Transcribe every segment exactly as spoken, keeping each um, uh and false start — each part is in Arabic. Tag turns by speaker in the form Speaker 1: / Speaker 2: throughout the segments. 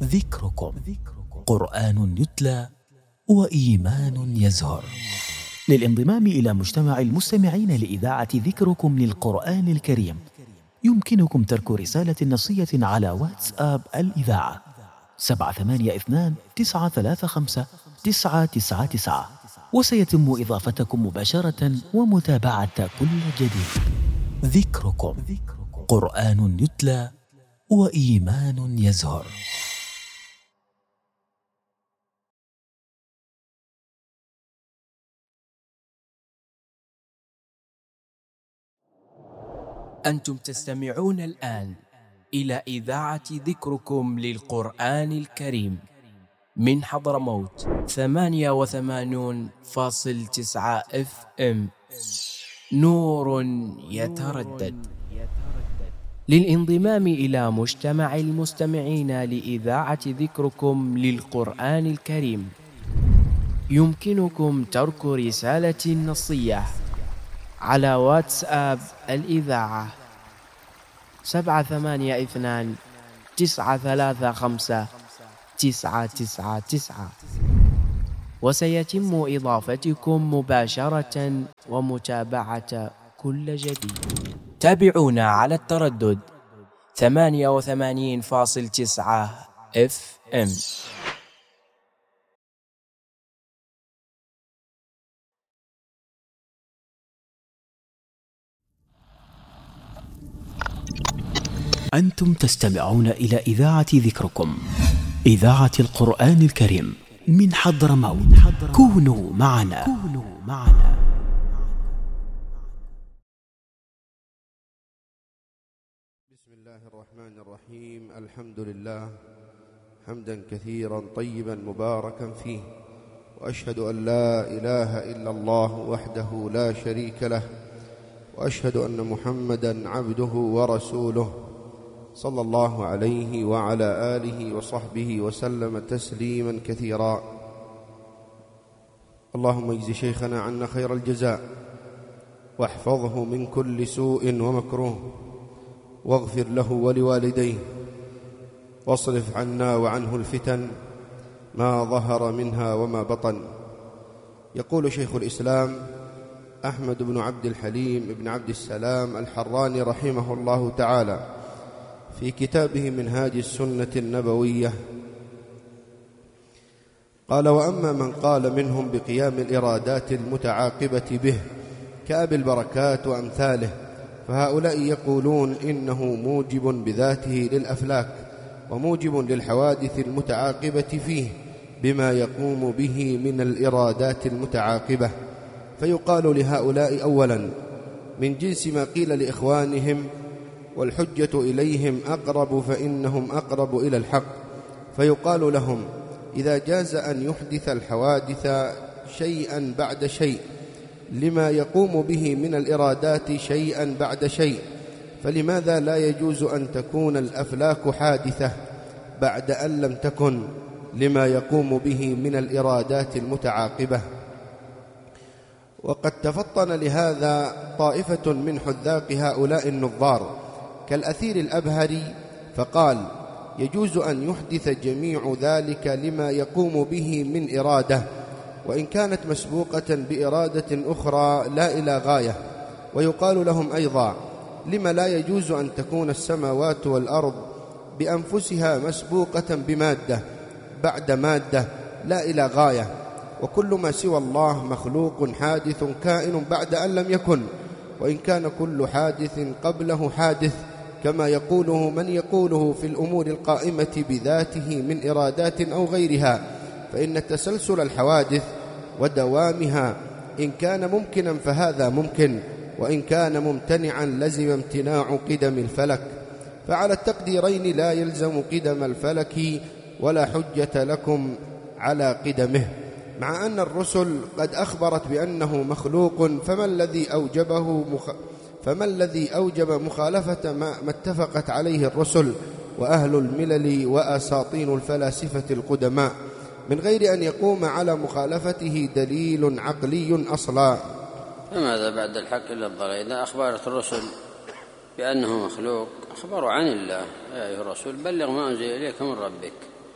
Speaker 1: ذكركم قرآن يتلى وإيمان يزهر. للانضمام إلى مجتمع المستمعين لإذاعة ذكركم للقرآن الكريم يمكنكم ترك رسالة نصية على واتساب الإذاعة سبعة ثمانية اثنان تسعة ثلاثة خمسة تسعة تسعة تسعة، وسيتم إضافتكم مباشرة ومتابعة كل جديد. ذكركم قرآن يتلى وإيمان يزهر.
Speaker 2: أنتم تستمعون الآن إلى إذاعة ذكركم للقرآن الكريم من حضرموت ثمانية وثمانون فاصل تسعة اف ام، نور يتردد. للانضمام إلى مجتمع المستمعين لإذاعة ذكركم للقرآن الكريم يمكنكم ترك رسالة نصية على واتساب الإذاعة سبعة ثمانية اثنان تسعة ثلاثة خمسة تسعة تسعة تسعة، وسيتم إضافتكم مباشرة ومتابعة كل جديد. تابعونا على التردد ثمانية وثمانين فاصل تسعة اف ام.
Speaker 1: أنتم تستمعون إلى إذاعة ذكركم، إذاعة القرآن الكريم من حضرموت. كونوا معنا. كونوا معنا.
Speaker 3: بسم الله الرحمن الرحيم. الحمد لله حمدا كثيرا طيبا مباركا فيه، وأشهد أن لا إله إلا الله وحده لا شريك له، وأشهد أن محمدا عبده ورسوله صلى الله عليه وعلى آله وصحبه وسلم تسليما كثيرا. اللهم اجز شيخنا عنا خير الجزاء، واحفظه من كل سوء ومكروه، واغفر له ولوالديه، واصرف عنا وعنه الفتن ما ظهر منها وما بطن. يقول شيخ الإسلام أحمد بن عبد الحليم بن عبد السلام الحراني رحمه الله تعالى في كتابه منهاج السنة النبوية، قال: وأما من قال منهم بقيام الإرادات المتعاقبة به كأبي البركات وأمثاله، فهؤلاء يقولون إنه موجب بذاته للأفلاك وموجب للحوادث المتعاقبة فيه بما يقوم به من الإرادات المتعاقبة. فيقال لهؤلاء أولا من جنس ما قيل لإخوانهم: والحجة إليهم أقرب فإنهم أقرب إلى الحق. فيقال لهم: إذا جاز أن يحدث الحوادث شيئا بعد شيء لما يقوم به من الإرادات شيئا بعد شيء، فلماذا لا يجوز أن تكون الأفلاك حادثة بعد أن لم تكن لما يقوم به من الإرادات المتعاقبة؟ وقد تفطن لهذا طائفة من حذاق هؤلاء النظار كالأثير الأبهري، فقال: يجوز أن يحدث جميع ذلك لما يقوم به من إرادة، وإن كانت مسبوقة بإرادة أخرى لا إلى غاية. ويقال لهم أيضا: لما لا يجوز أن تكون السماوات والأرض بأنفسها مسبوقة بمادة بعد مادة لا إلى غاية، وكل ما سوى الله مخلوق حادث كائن بعد أن لم يكن، وإن كان كل حادث قبله حادث، كما يقوله من يقوله في الأمور القائمة بذاته من إرادات أو غيرها. فإن تسلسل الحوادث ودوامها إن كان ممكنا فهذا ممكن، وإن كان ممتنعا لزم امتناع قدم الفلك، فعلى التقديرين لا يلزم قدم الفلك ولا حجة لكم على قدمه، مع أن الرسل قد أخبرت بأنه مخلوق، فما الذي أوجبه مخ... فما الذي أوجب مخالفة ما... ما اتفقت عليه الرسل وأهل الملل وأساطين الفلاسفة القدماء من غير أن يقوم على مخالفته دليل عقلي أصلا؟
Speaker 4: فماذا بعد الحق إلا الضلال؟ إذا أخبرت الرسل بأنه مخلوق أخبروا عن الله: يا أيها الرسول بلغ ما أنزل إليك من ربك.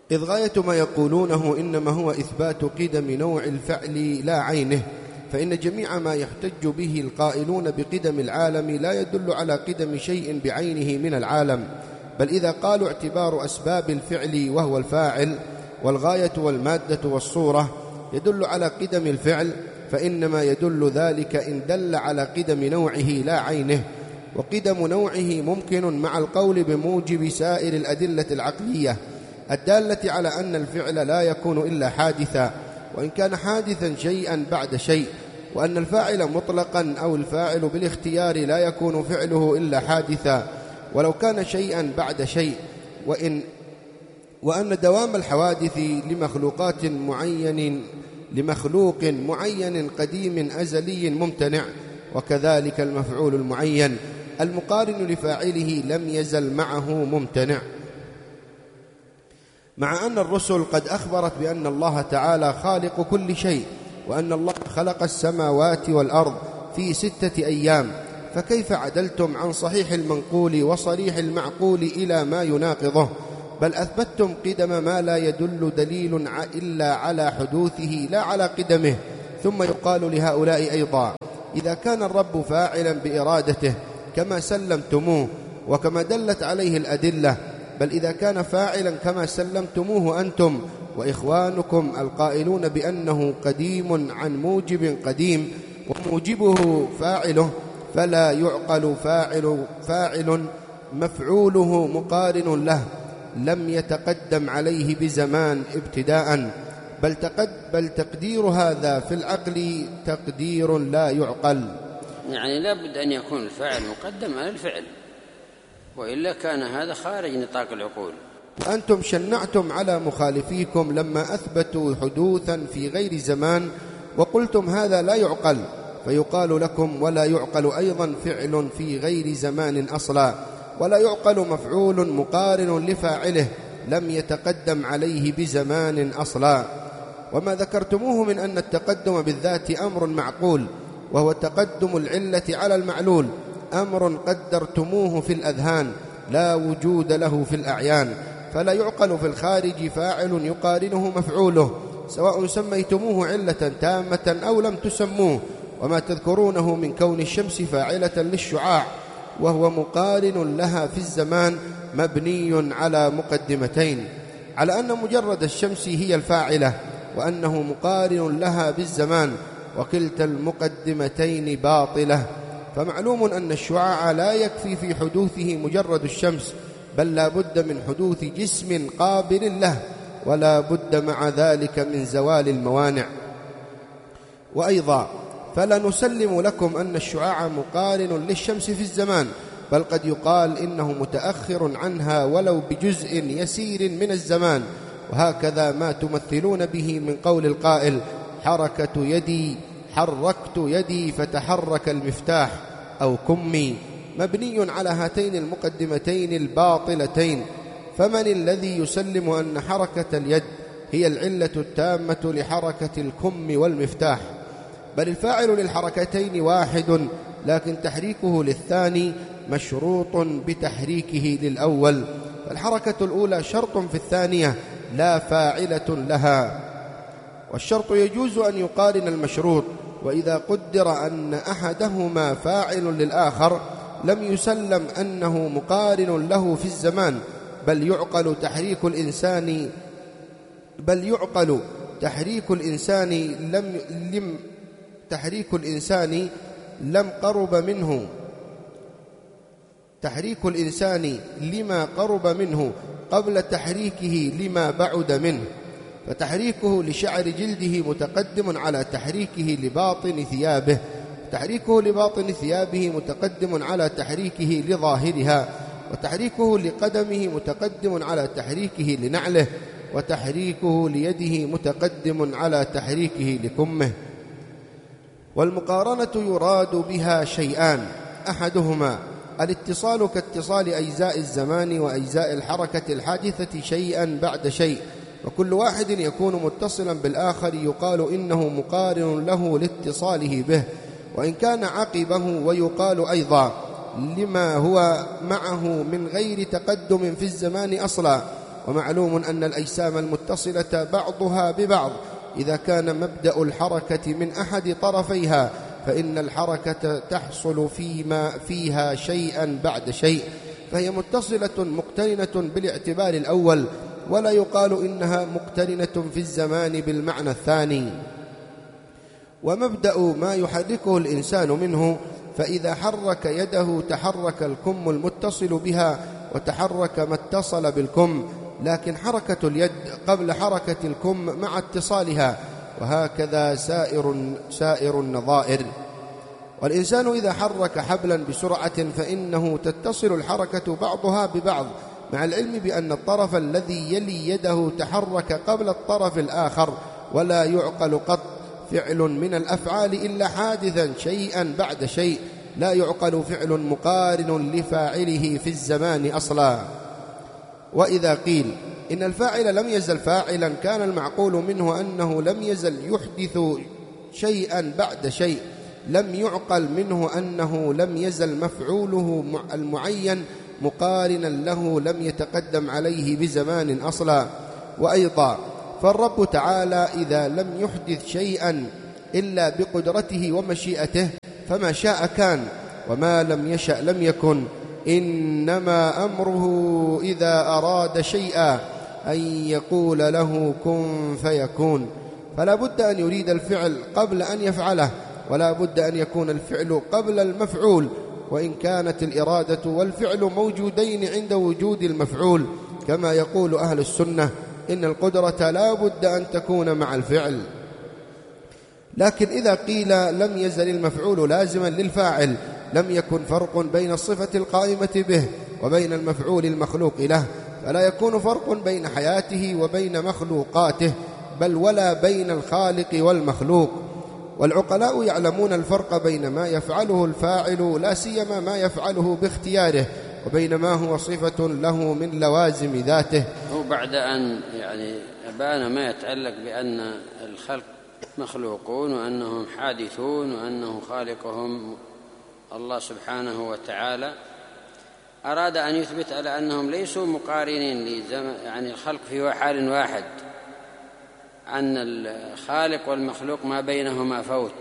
Speaker 3: إذ غاية ما يقولونه إنما هو إثبات قدم نوع الفعل لا عينه، فإن جميع ما يحتج به القائلون بقدم العالم لا يدل على قدم شيء بعينه من العالم، بل إذا قالوا اعتبار أسباب الفعل وهو الفاعل والغاية والمادة والصورة يدل على قدم الفعل، فإنما يدل ذلك إن دل على قدم نوعه لا عينه، وقدم نوعه ممكن مع القول بموجب سائر الأدلة العقلية الدالة على أن الفعل لا يكون إلا حادثا، وإن كان حادثا شيئا بعد شيء، وأن الفاعل مطلقا أو الفاعل بالاختيار لا يكون فعله إلا حادثا ولو كان شيئا بعد شيء، وإن وأن دوام الحوادث لمخلوقات معين لمخلوق معين قديم أزلي ممتنع، وكذلك المفعول المعين المقارن لفاعله لم يزل معه ممتنع. مع أن الرسل قد أخبرت بأن الله تعالى خالق كل شيء، وأن الله خلق السماوات والأرض في ستة أيام، فكيف عدلتم عن صحيح المنقول وصريح المعقول إلى ما يناقضه؟ بل أثبتم قدم ما لا يدل دليل إلا على حدوثه لا على قدمه. ثم يقال لهؤلاء أيضا: إذا كان الرب فاعلا بإرادته كما سلمتموه وكما دلت عليه الأدلة، بل إذا كان فاعلا كما سلمتموه أنتم وإخوانكم القائلون بأنه قديم عن موجب قديم وموجبه فاعله، فلا يعقل فاعل, فاعل مفعوله مقارن له لم يتقدم عليه بزمان ابتداء، بل, تقد بل تقدير هذا في العقل تقدير لا يعقل.
Speaker 4: يعني لا بد أن يكون الفاعل مقدم على الفعل، وإلا كان هذا خارج نطاق العقول.
Speaker 3: أنتم شنعتم على مخالفيكم لما أثبتوا حدوثا في غير زمان وقلتم هذا لا يعقل، فيقال لكم: ولا يعقل أيضا فعل في غير زمان أصلا، ولا يعقل مفعول مقارن لفاعله لم يتقدم عليه بزمان أصلا. وما ذكرتموه من أن التقدم بالذات أمر معقول، وهو تقدم العلة على المعلول، أمر قدرتموه في الأذهان لا وجود له في الأعيان، فلا يعقل في الخارج فاعل يقارنه مفعوله، سواء سميتموه علة تامة أو لم تسموه. وما تذكرونه من كون الشمس فاعلة للشعاع وهو مقارن لها في الزمان مبني على مقدمتين: على أن مجرد الشمس هي الفاعلة، وأنه مقارن لها بالزمان، وكلتا المقدمتين باطلة. فمعلوم أن الشعاع لا يكفي في حدوثه مجرد الشمس، بل لا بد من حدوث جسم قابل له، ولا بد مع ذلك من زوال الموانع. وأيضا فلا نسلم لكم أن الشعاع مقارن للشمس في الزمان، بل قد يقال إنه متأخر عنها ولو بجزء يسير من الزمان. وهكذا ما تمثلون به من قول القائل: حركة يدي حركت يدي فتحرك المفتاح، أو كمي، مبني على هاتين المقدمتين الباطلتين. فمن الذي يسلم أن حركة اليد هي العلة التامة لحركة الكم والمفتاح؟ بل الفاعل للحركتين واحد، لكن تحريكه للثاني مشروط بتحريكه للأول، فالحركة الأولى شرط في الثانية لا فاعلة لها. والشرط يجوز أن يقارن المشروط، وإذا قدر أن أحدهما فاعل للآخر لم يسلم أنه مقارن له في الزمان، بل يعقل تحريك الإنسان بل يعقل تحريك الإنسان لم لم تحريك الإنسان لم قرب منه تحريك الإنسان لما قرب منه قبل تحريكه لما بعد منه، فتحريكه لشعر جلده متقدم على تحريكه لباطن ثيابه، تحريكه لباطن ثيابه متقدم على تحريكه لظاهرها، وتحريكه لقدمه متقدم على تحريكه لنعله، وتحريكه ليده متقدم على تحريكه لكمه. والمقارنة يراد بها شيئان: أحدهما الاتصال كاتصال أجزاء الزمان وأجزاء الحركة الحادثة شيئا بعد شيء، وكل واحد يكون متصلا بالآخر يقال إنه مقارن له لاتصاله به، وإن كان عقبه، ويقال أيضا لما هو معه من غير تقدم في الزمان أصلا، ومعلوم أن الأجسام المتصلة بعضها ببعض إذا كان مبدأ الحركة من أحد طرفيها فإن الحركة تحصل فيما فيها شيئا بعد شيء، فهي متصلة مقترنة بالاعتبار الأول، ولا يقال إنها مقترنة في الزمان بالمعنى الثاني. ومبدأ ما يحركه الإنسان منه، فإذا حرك يده تحرك الكم المتصل بها وتحرك ما اتصل بالكم، لكن حركة اليد قبل حركة الكم مع اتصالها، وهكذا سائر, سائر النظائر. والإنسان إذا حرك حبلا بسرعة فإنه تتصل الحركة بعضها ببعض، مع العلم بأن الطرف الذي يلي يده تحرك قبل الطرف الآخر، ولا يعقل قط فعل من الأفعال إلا حادثا شيئا بعد شيء، لا يعقل فعل مقارن لفاعله في الزمان أصلا. وإذا قيل إن الفاعل لم يزل فاعلا كان المعقول منه أنه لم يزل يحدث شيئا بعد شيء، لم يعقل منه أنه لم يزل مفعوله المعين مقارنا له لم يتقدم عليه بزمان أصلا. وأيضا فالرب تعالى إذا لم يحدث شيئا إلا بقدرته ومشيئته فما شاء كان، وما لم يشأ لم يكن، إنما أمره إذا أراد شيئا أن يقول له كن فيكون. فلا بد أن يريد الفعل قبل أن يفعله، ولا بد أن يكون الفعل قبل المفعول، وإن كانت الإرادة والفعل موجودين عند وجود المفعول، كما يقول أهل السنة إن القدرة لا بد أن تكون مع الفعل. لكن إذا قيل لم يزل المفعول لازما للفاعل لم يكن فرق بين الصفة القائمة به وبين المفعول المخلوق له، فلا يكون فرق بين حياته وبين مخلوقاته، بل ولا بين الخالق والمخلوق. والعقلاء يعلمون الفرق بين ما يفعله الفاعل لا سيما ما يفعله باختياره، وبين ما هو صفة له من لوازم ذاته.
Speaker 4: وبعد أن يعني أبان ما يتعلق بأن الخلق مخلوقون وأنهم حادثون وأنه خالقهم الله سبحانه وتعالى، أراد أن يثبت على أنهم ليسوا مقارنين لزمن، يعني الخلق في حال واحد، أن الخالق والمخلوق ما بينهما فوت،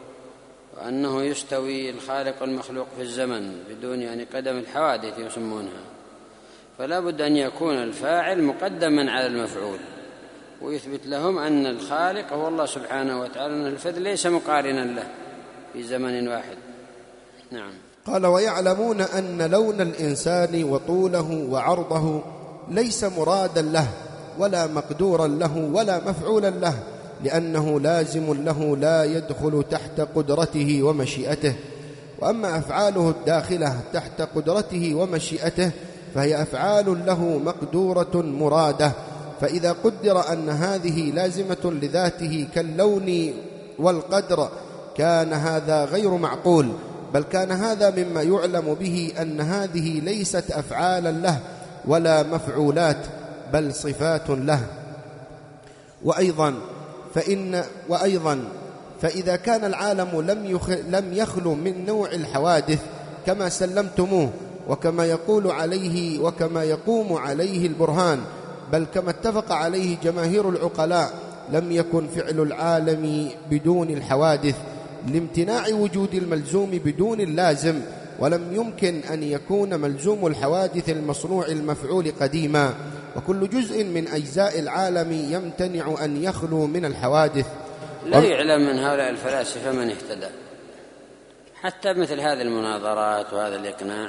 Speaker 4: وأنه يستوي الخالق والمخلوق في الزمن بدون يعني قدم الحوادث يسمونها. فلا بد أن يكون الفاعل مقدما على المفعول، ويثبت لهم أن الخالق هو الله سبحانه وتعالى، أن الفعل ليس مقارنا له في زمن واحد. نعم.
Speaker 3: قال ويعلمون أن لون الإنسان وطوله وعرضه ليس مرادا له ولا مقدورا له ولا مفعولا له، لأنه لازم له لا يدخل تحت قدرته ومشيئته. وأما أفعاله الداخلة تحت قدرته ومشيئته فهي أفعال له مقدورة مرادة، فإذا قدر أن هذه لازمة لذاته كاللون والقدر كان هذا غير معقول، بل كان هذا مما يعلم به أن هذه ليست أفعالا له ولا مفعولات، بل صفات له. وأيضا فإن وأيضا فإذا كان العالم لم لم يخلو من نوع الحوادث كما سلمتموه، وكما يقول عليه وكما يقوم عليه البرهان، بل كما اتفق عليه جماهير العقلاء، لم يكن فعل العالم بدون الحوادث لامتناع وجود الملزوم بدون اللازم، ولم يمكن أن يكون ملزوم الحوادث المصنوع المفعول قديما، وكل جزء من أجزاء العالم يمتنع أن يخلو من الحوادث.
Speaker 4: لا يعلم من هؤلاء الفلاسفة من اهتدى حتى مثل هذه المناظرات وهذا الإقناع،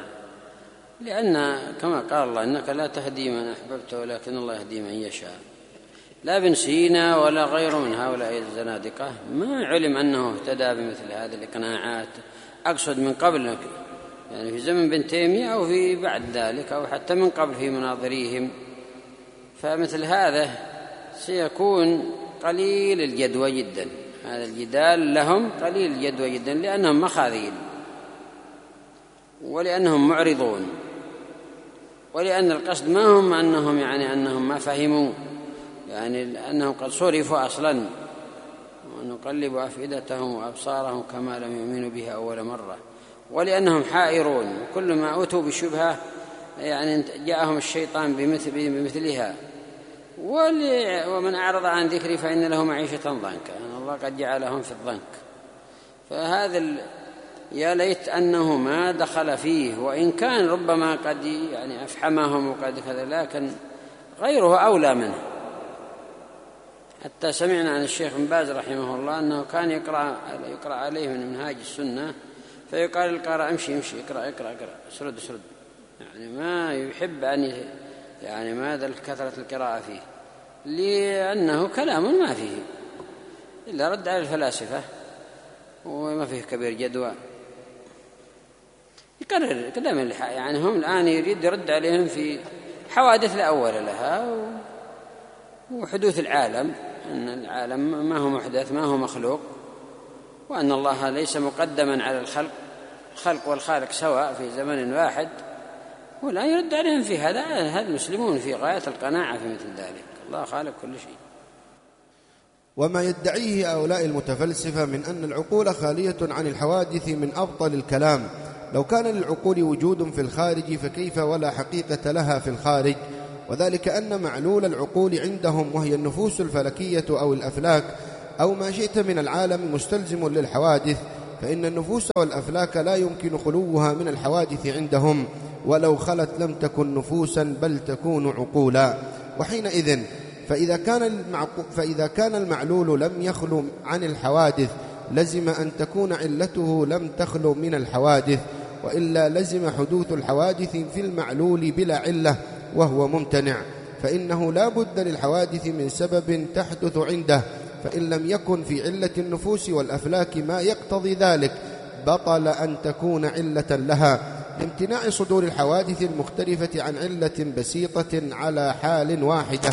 Speaker 4: لأن كما قال الله إنك لا تهدي من أحببت ولكن الله يهدي من يشاء. لا ابن سينا ولا غيره من هؤلاء الزنادقة ما علم أنه اهتدى بمثل هذه الإقناعات، أقصد من قبل يعني في زمن ابن تيمية أو في بعد ذلك أو حتى من قبل في مناظريهم. فمثل هذا سيكون قليل الجدوى جدا، هذا الجدال لهم قليل الجدوى جدا، لأنهم مخاذيل ولأنهم معرضون، ولأن القصد ما هم أنهم يعني أنهم ما فهموا، يعني أنهم قد صرفوا أصلا، ونقلب أفئدتهم وأبصارهم كما لم يؤمنوا بها أول مرة، ولأنهم حائرون، وكل ما أتوا بشبهة يعني جاءهم الشيطان بمثل بمثلها. ومن أعرض عن ذكري فإن له معيشة ضنكا، يعني الله قد جعلهم في الضنك. فهذا ال... يا ليت أنه ما دخل فيه، وإن كان ربما قد يعني أفحمهم وقد كذا، لكن غيره أولى منه. حتى سمعنا عن الشيخ بن باز رحمه الله أنه كان يقرأ, يقرأ عليه من منهاج السنة، فيقال القارئ امشي امشي اقرأ اقرأ اقرأ سرد سرد، يعني ما يحب أن يعني ماذا كثرة القراءة فيه، لأنه كلام ما فيه إلا رد على الفلاسفة وما فيه كبير جدوى. يقرر كلام يعني هم الآن يريد يرد عليهم في حوادث لا أول لها وحدوث العالم، أن العالم ما هو محدث ما هو مخلوق، وأن الله ليس مقدما على الخلق، الخلق والخالق سواء في زمن واحد. ولا يرد عليهم في هذا. هذا المسلمون في غاية القناعة في مثل ذلك، الله خالق كل شيء.
Speaker 3: وما يدعيه هؤلاء المتفلسفة من أن العقول خالية عن الحوادث من أبطل الكلام. لو كان للعقول وجود في الخارج فكيف ولا حقيقة لها في الخارج؟ وذلك أن معلول العقول عندهم، وهي النفوس الفلكية أو الأفلاك أو ما شئت من العالم، مستلزم للحوادث، فإن النفوس والأفلاك لا يمكن خلوها من الحوادث عندهم، ولو خلت لم تكن نفوسا بل تكون عقولا. وحينئذ فإذا كان, فإذا كان المعلول لم يخلو عن الحوادث لزم أن تكون علته لم تخلو من الحوادث، وإلا لزم حدوث الحوادث في المعلول بلا علة، وهو ممتنع، فإنه لا بد للحوادث من سبب تحدث عنده، فإن لم يكن في علة النفوس والأفلاك ما يقتضي ذلك بطل أن تكون علة لها، لامتناع صدور الحوادث المختلفة عن علة بسيطة على حال واحدة.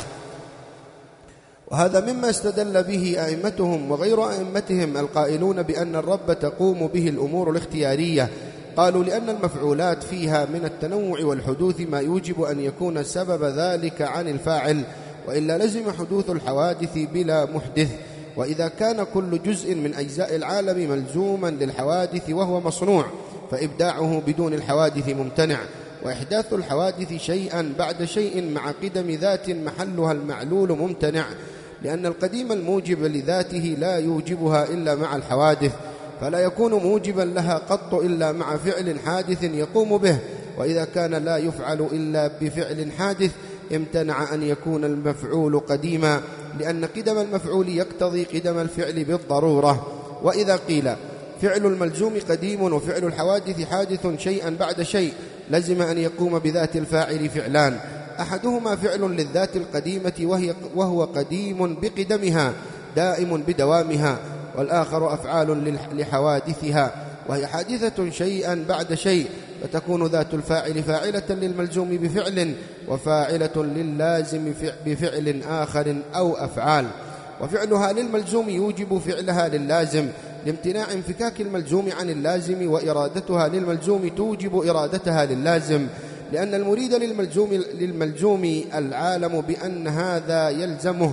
Speaker 3: وهذا مما استدل به أئمتهم وغير أئمتهم القائلون بأن الرب تقوم به الأمور الاختيارية. قالوا لأن المفعولات فيها من التنوع والحدوث ما يوجب أن يكون سبب ذلك عن الفاعل، وإلا لزم حدوث الحوادث بلا محدث. وإذا كان كل جزء من أجزاء العالم ملزوما للحوادث وهو مصنوع، فإبداعه بدون الحوادث ممتنع، وإحداث الحوادث شيئا بعد شيء مع قدم ذات محلها المعلول ممتنع، لأن القديم الموجب لذاته لا يوجبها إلا مع الحوادث، فلا يكون موجبا لها قط إلا مع فعل حادث يقوم به. وإذا كان لا يفعل إلا بفعل حادث امتنع أن يكون المفعول قديما، لأن قدم المفعول يقتضي قدم الفعل بالضرورة. وإذا قيل فعل الملزوم قديم وفعل الحوادث حادث شيئا بعد شيء، لزم أن يقوم بذات الفاعل فعلان، أحدهما فعل للذات القديمة وهي وهو قديم بقدمها دائم بدوامها، والآخر أفعال لحوادثها وهي حادثة شيئا بعد شيء، فتكون ذات الفاعل فاعلة للملزوم بفعل وفاعلة لللازم بفعل آخر أو أفعال. وفعلها للملزوم يوجب فعلها لللازم لامتناع انفكاك الملزوم عن اللازم، وإرادتها للملزوم توجب إرادتها لللازم، لأن المريد للملزوم, للملزوم العالم بأن هذا يلزمه،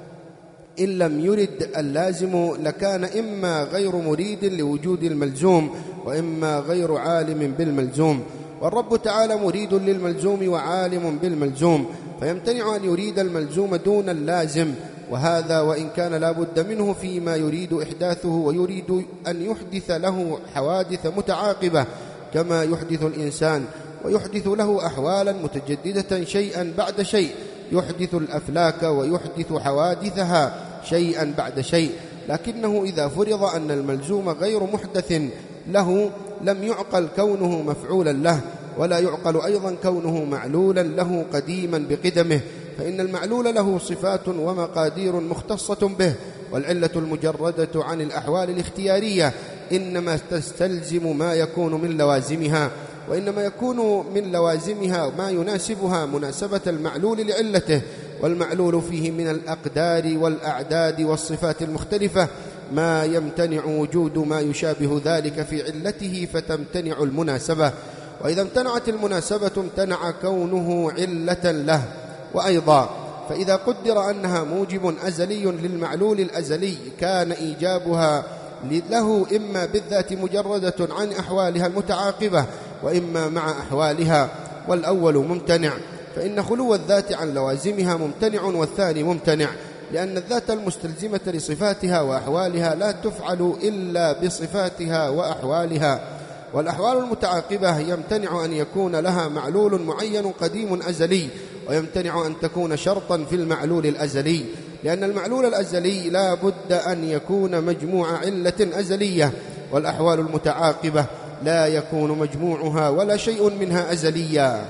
Speaker 3: إن لم يرد اللازم لكان إما غير مريد لوجود الملزوم، وإما غير عالم بالملزوم. والرب تعالى مريد للملزوم وعالم بالملزوم، فيمتنع أن يريد الملزوم دون اللازم، وهذا وإن كان لا بد منه فيما يريد إحداثه، ويريد أن يحدث له حوادث متعاقبة كما يحدث الإنسان، ويحدث له أحوالا متجددة شيئا بعد شيء، يحدث الأفلاك ويحدث حوادثها شيئا بعد شيء. لكنه إذا فرض أن الملزوم غير محدث له لم يعقل كونه مفعولا له، ولا يعقل أيضا كونه معلولا له قديما بقدمه، فإن المعلول له صفات ومقادير مختصة به، والعلة المجردة عن الأحوال الاختيارية إنما تستلزم ما يكون من لوازمها، وإنما يكون من لوازمها ما يناسبها مناسبة المعلول لعلته، والمعلول فيه من الأقدار والأعداد والصفات المختلفة ما يمتنع وجود ما يشابه ذلك في علته فتمتنع المناسبة، وإذا امتنعت المناسبة امتنع كونه علة له. وأيضا فإذا قدر أنها موجب أزلي للمعلول الأزلي كان إيجابها له إما بالذات مجردة عن أحوالها المتعاقبة، وإما مع أحوالها، والأول ممتنع، فإن خلو الذات عن لوازمها ممتنع والثاني ممتنع، لأن الذات المستلزمة لصفاتها وأحوالها لا تفعل إلا بصفاتها وأحوالها، والأحوال المتعاقبة يمتنع أن يكون لها معلول معين قديم أزلي، ويمتنع أن تكون شرطا في المعلول الأزلي، لأن المعلول الأزلي لا بد أن يكون مجموع علة أزلية، والأحوال المتعاقبة لا يكون مجموعها ولا شيء منها أزليا.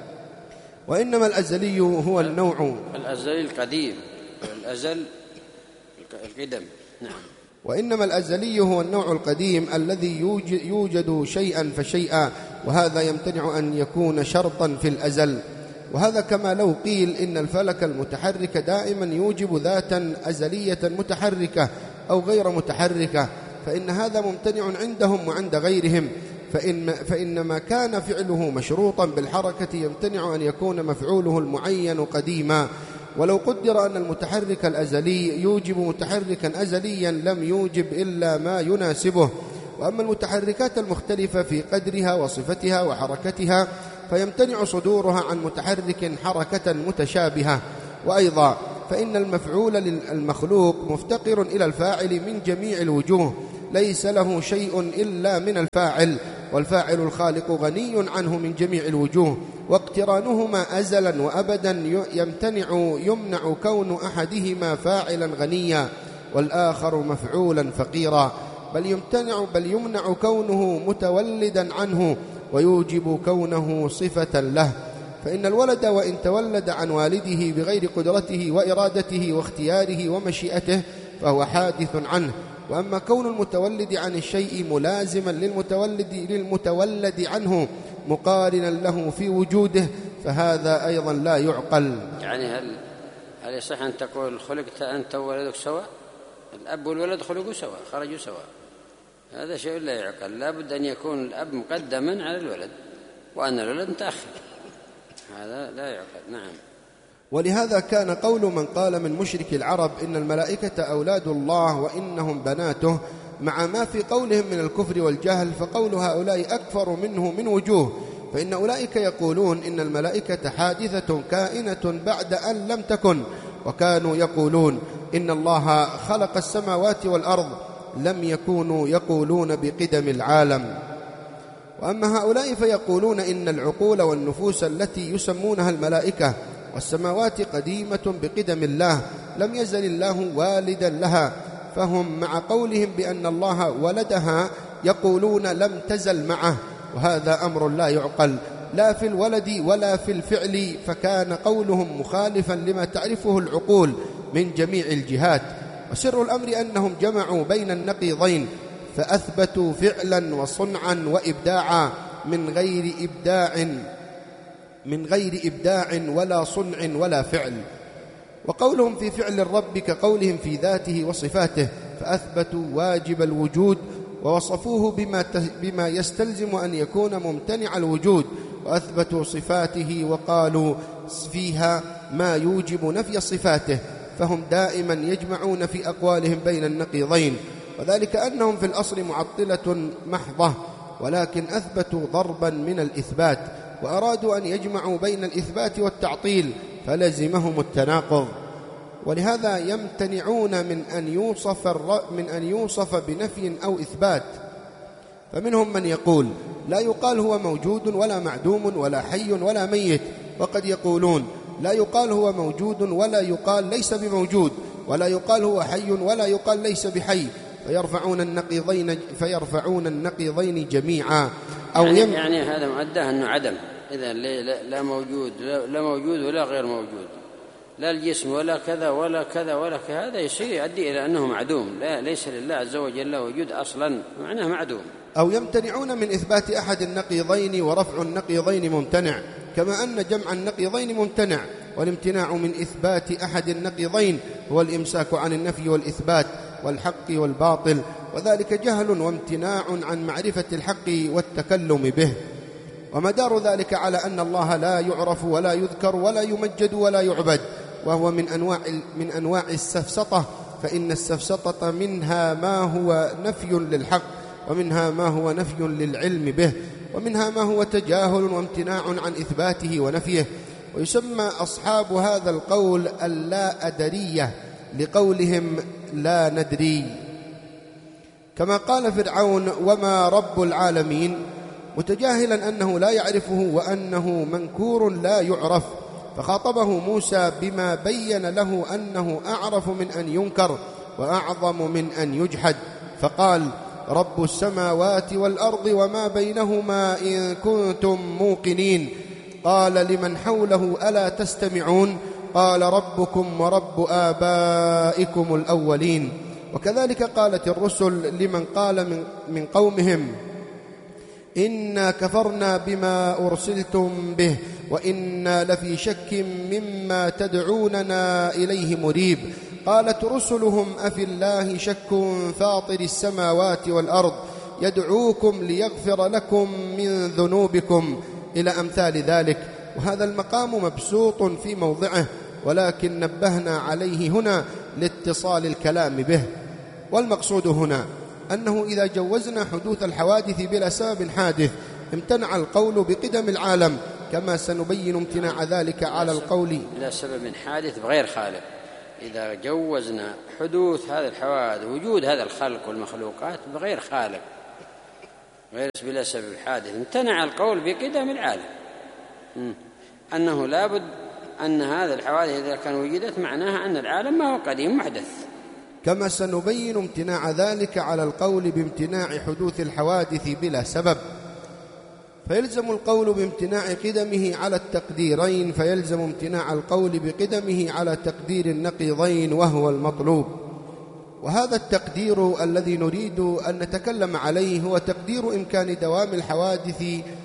Speaker 3: وإنما الأزلي هو النوع
Speaker 4: الأزلي القديم، الأزل القدم. نعم.
Speaker 3: وإنما الأزلي هو النوع القديم الذي يوجد شيئا فشيئا، وهذا يمتنع أن يكون شرطا في الأزل. وهذا كما لو قيل إن الفلك المتحرك دائما يوجب ذاتا أزلية متحركة أو غير متحركة، فإن هذا ممتنع عندهم وعند غيرهم، فإن, فإن ما كان فعله مشروطا بالحركة يمتنع أن يكون مفعوله المعين قديما. ولو قدر أن المتحرك الأزلي يوجب متحركا أزليا لم يوجب إلا ما يناسبه. وأما المتحركات المختلفة في قدرها وصفتها وحركتها فيمتنع صدورها عن متحرك حركة متشابهة. وأيضا فإن المفعول للمخلوق مفتقر إلى الفاعل من جميع الوجوه، ليس له شيء إلا من الفاعل، والفاعل الخالق غني عنه من جميع الوجوه، واقترانهما أزلا وأبدا يمتنع يمنع كون أحدهما فاعلا غنيا والآخر مفعولا فقيرا، بل يمتنع بل يمنع كونه متولدا عنه ويوجب كونه صفة له. فإن الولد وإن تولد عن والده بغير قدرته وإرادته واختياره ومشيئته فهو حادث عنه. وأما كون المتولد عن الشيء ملازما للمتولد للمتولد عنه مقارنا له في وجوده فهذا أيضا لا يعقل.
Speaker 4: يعني هل هل يصح أن تقول خلقت أنت وولدك سواء؟ الأب والولد خلقوا سواء، خرجوا سواء، هذا شيء لا يعقل. لا بد أن يكون الأب مقدما على الولد وأن الولد متأخر، هذا لا يعقل. نعم.
Speaker 3: ولهذا كان قول من قال من مشرك العرب إن الملائكة أولاد الله وإنهم بناته مع ما في قولهم من الكفر والجهل، فقول هؤلاء أكفر منه من وجوه. فإن أولئك يقولون إن الملائكة حادثة كائنة بعد أن لم تكن، وكانوا يقولون إن الله خلق السماوات والأرض، لم يكونوا يقولون بقدم العالم. وأما هؤلاء فيقولون إن العقول والنفوس التي يسمونها الملائكة والسماوات قديمة بقدم الله، لم يزل الله والدا لها، فهم مع قولهم بأن الله ولدها يقولون لم تزل معه، وهذا أمر لا يعقل لا في الولد ولا في الفعل، فكان قولهم مخالفا لما تعرفه العقول من جميع الجهات. وسر الأمر أنهم جمعوا بين النقيضين فأثبتوا فعلا وصنعا وإبداعا من غير إبداع من غير إبداع ولا صنع ولا فعل. وقولهم في فعل الرب كقولهم في ذاته وصفاته، فأثبتوا واجب الوجود ووصفوه بما بما يستلزم أن يكون ممتنع الوجود، وأثبتوا صفاته وقالوا فيها ما يوجب نفي صفاته، فهم دائما يجمعون في أقوالهم بين النقيضين، وذلك أنهم في الأصل معطلة محضة، ولكن أثبتوا ضربا من الإثبات، وأرادوا أن يجمعوا بين الإثبات والتعطيل فلزمهم التناقض. ولهذا يمتنعون من أن يوصف من أن يوصف بنفي أو إثبات. فمنهم من يقول لا يقال هو موجود ولا معدوم ولا حي ولا ميت، وقد يقولون لا يقال هو موجود ولا يقال ليس بموجود، ولا يقال هو حي ولا يقال ليس بحي، فيرفعون النقيضين فيرفعون النقيضين جميعا. أو
Speaker 4: يعني,
Speaker 3: يم...
Speaker 4: يعني هذا مؤداه أنه عدم، إذا لا, لا موجود لا, لا موجود ولا غير موجود، لا الجسم ولا كذا ولا كذا ولا كذا، هذا يصير يؤدي إلى أنه معدوم، لا ليس لله عز وجل وجود أصلا، معناه معدوم.
Speaker 3: أو يمتنعون من إثبات أحد النقيضين ورفع النقيضين ممتنع، كما أن جمع النقيضين ممتنع، والامتناع من إثبات أحد النقيضين هو الإمساك عن النفي والإثبات والحق والباطل، وذلك جهل وامتناع عن معرفة الحق والتكلم به. ومدار ذلك على أن الله لا يعرف ولا يذكر ولا يمجد ولا يعبد، وهو من أنواع من أنواع السفسطة، فإن السفسطة منها ما هو نفي للحق ومنها ما هو نفي للعلم به، ومنها ما هو تجاهل وامتناع عن إثباته ونفيه. ويسمى أصحاب هذا القول اللا أدرية لقولهم لا ندري، كما قال فرعون وما رب العالمين، متجاهلا أنه لا يعرفه وأنه منكور لا يعرف، فخاطبه موسى بما بين له أنه أعرف من أن ينكر وأعظم من أن يجحد، فقال رب السماوات والأرض وما بينهما إن كنتم موقنين. قال لمن حوله ألا تستمعون؟ قال ربكم ورب آبائكم الأولين. وكذلك قالت الرسل لمن قال من قومهم إنا كفرنا بما أرسلتم به وإنا لفي شك مما تدعوننا إليه مريب. قالت رسلهم أفي الله شك فاطر السماوات والأرض يدعوكم ليغفر لكم من ذنوبكم، إلى أمثال ذلك. وهذا المقام مبسوط في موضعه، ولكن نبهنا عليه هنا لاتصال الكلام به. والمقصود هنا أنه إذا جوزنا حدوث الحوادث بلا سبب حادث امتنع القول بقدم العالم، كما سنبين امتناع ذلك على القول
Speaker 4: بلا سبب حادث بغير خالق. إذا جوزنا حدوث هذا الحوادث وجود هذا الخلق والمخلوقات بغير خالق غير بلا سبب حادث، امتنع القول بقدم العالم، أنه لابد أن هذا الحوادث إذا كان وجدت معناها أن العالم ما هو قديم محدث.
Speaker 3: كما سنبين امتناع ذلك على القول بامتناع حدوث الحوادث بلا سبب، فيلزم القول بامتناع قدمه على التقديرين، فيلزم امتناع القول بقدمه على تقدير النقيضين وهو المطلوب. وهذا التقدير الذي نريد أن نتكلم عليه هو تقدير إمكان دوام الحوادث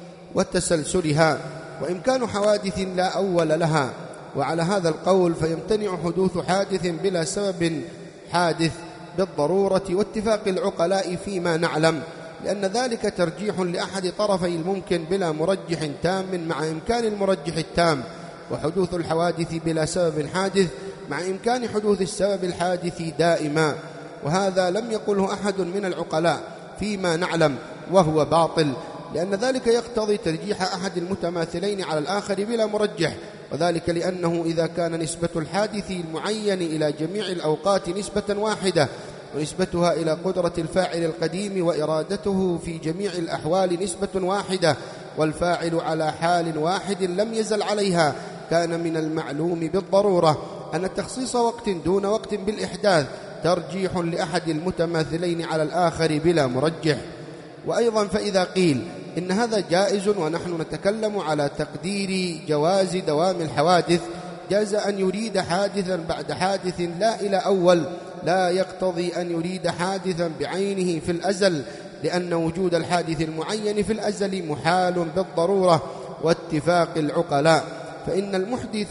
Speaker 3: وتسلسلها، وإمكان حوادث لا أول لها. وعلى هذا القول فيمتنع حدوث حادث بلا سبب حادث بالضرورة واتفاق العقلاء فيما نعلم، لأن ذلك ترجيح لأحد طرفي الممكن بلا مرجح تام مع إمكان المرجح التام، وحدوث الحوادث بلا سبب حادث مع إمكان حدوث السبب الحادث دائما. وهذا لم يقله أحد من العقلاء فيما نعلم، وهو باطل، لأن ذلك يقتضي ترجيح أحد المتماثلين على الآخر بلا مرجح، وذلك لأنه إذا كان نسبة الحادث المعين إلى جميع الأوقات نسبة واحدة، ونسبتها إلى قدرة الفاعل القديم وإرادته في جميع الأحوال نسبة واحدة، والفاعل على حال واحد لم يزل عليها، كان من المعلوم بالضرورة أن تخصيص وقت دون وقت بالإحداث ترجيح لأحد المتماثلين على الآخر بلا مرجح. وأيضا فإذا قيل إن هذا جائز ونحن نتكلم على تقدير جواز دوام الحوادث، جاز أن يريد حادثا بعد حادث لا إلى أول، لا يقتضي أن يريد حادثا بعينه في الأزل، لأن وجود الحادث المعين في الأزل محال بالضرورة واتفاق العقلاء، فإن المحدث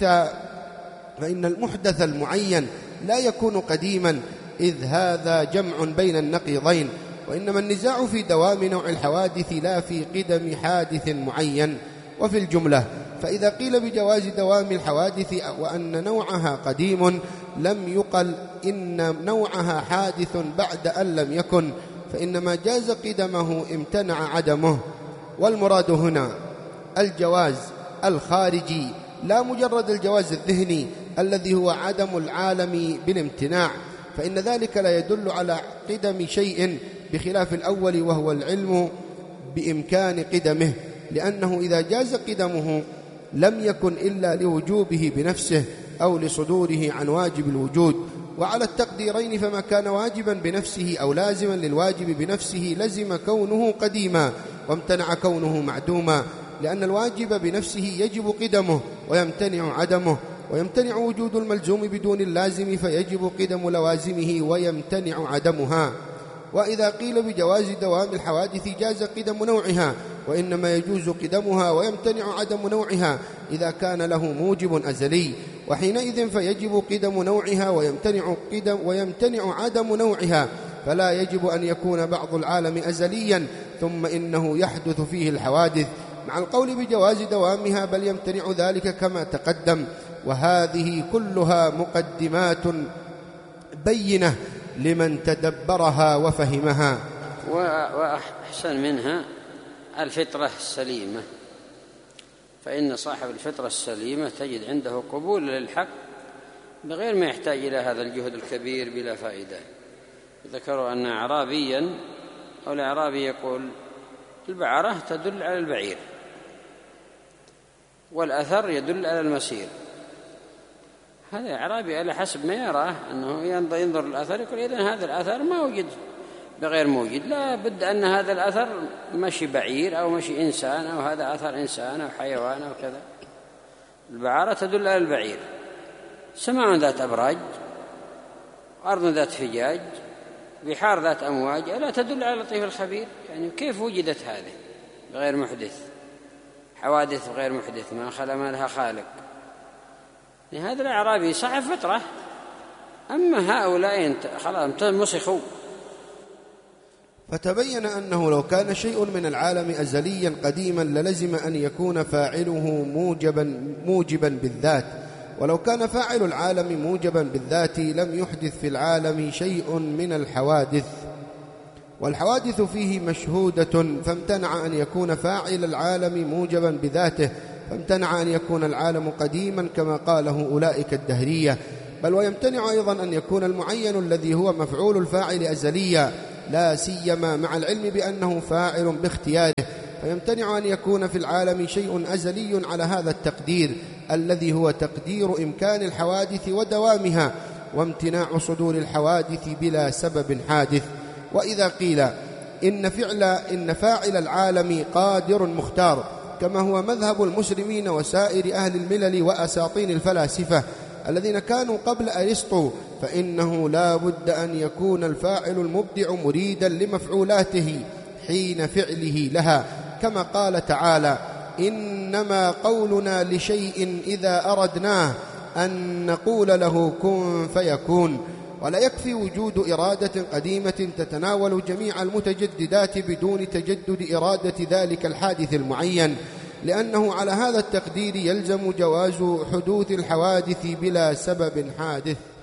Speaker 3: فإن المحدث المعين لا يكون قديما، إذ هذا جمع بين النقيضين. وإنما النزاع في دوام نوع الحوادث لا في قدم حادث معين. وفي الجملة فإذا قيل بجواز دوام الحوادث وأن نوعها قديم لم يقل إن نوعها حادث بعد أن لم يكن، فإنما جاز قدمه امتنع عدمه. والمراد هنا الجواز الخارجي لا مجرد الجواز الذهني الذي هو عدم العالم بالامتناع، فإن ذلك لا يدل على قدم شيء بخلاف الأول وهو العلم بإمكان قدمه، لأنه إذا جاز قدمه لم يكن إلا لوجوبه بنفسه أو لصدوره عن واجب الوجود. وعلى التقديرين فما كان واجبا بنفسه أو لازما للواجب بنفسه لزم كونه قديما وامتنع كونه معدوما، لأن الواجب بنفسه يجب قدمه ويمتنع عدمه، ويمتنع وجود الملزوم بدون اللازم فيجب قدم لوازمه ويمتنع عدمها. وإذا قيل بجواز دوام الحوادث جاز قدم نوعها، وإنما يجوز قدمها ويمتنع عدم نوعها إذا كان له موجب أزلي، وحينئذ فيجب قدم نوعها ويمتنع قدم ويمتنع عدم نوعها، فلا يجب أن يكون بعض العالم أزليا ثم إنه يحدث فيه الحوادث مع القول بجواز دوامها، بل يمتنع ذلك كما تقدم. وهذه كلها مقدمات بينة لمن تدبرها وفهمها.
Speaker 4: وأحسن منها الفطرة السليمة، فإن صاحب الفطرة السليمة تجد عنده قبول للحق بغير ما يحتاج إلى هذا الجهد الكبير بلا فائدة. ذكروا أن أعرابيا أو الأعرابي يقول البعرة تدل على البعير والأثر يدل على المسير. هذا أعرابي على حسب ما يراه أنه ينظر الأثر يقول إذن هذا الأثر ما وجد بغير موجد، لا بد أن هذا الأثر مشي بعير أو مشي إنسان أو هذا أثر إنسان أو حيوان أو كذا. البعارة تدل على البعير، سماء ذات أبراج، أرض ذات فجاج، بحار ذات أمواج، ألا تدل على اللطيف الخبير؟ يعني كيف وجدت هذه بغير محدث؟ حوادث غير محدث ما خلا ما لها خالق. هذا الأعرابي صاحب فطرة، أما هؤلاء خلاص مسخوا.
Speaker 3: فتبين أنه لو كان شيء من العالم أزليا قديما للزم أن يكون فاعله موجبا, موجبا بالذات، ولو كان فاعل العالم موجبا بالذات لم يحدث في العالم شيء من الحوادث، والحوادث فيه مشهودة، فامتنع أن يكون فاعل العالم موجبا بذاته، فامتنع أن يكون العالم قديما كما قاله أولئك الدهرية. بل ويمتنع أيضا أن يكون المعين الذي هو مفعول الفاعل أزليا، لا سيما مع العلم بأنه فاعل باختياره، فيمتنع أن يكون في العالم شيء أزلي على هذا التقدير الذي هو تقدير إمكان الحوادث ودوامها، وامتناع صدور الحوادث بلا سبب حادث. وإذا قيل إن فعل إن فاعل العالم قادر مختار كما هو مذهب المسلمين وسائر أهل الملل وأساطين الفلاسفة الذين كانوا قبل أرسطو، فإنه لا بد أن يكون الفاعل المبدع مريدا لمفعولاته حين فعله لها، كما قال تعالى: إنما قولنا لشيء إذا أردناه أن نقول له كن فيكون. ولا يكفي وجود إرادة قديمة تتناول جميع المتجددات بدون تجدد إرادة ذلك الحادث المعين، لأنه على هذا التقدير يلزم جواز حدوث الحوادث بلا سبب حادث.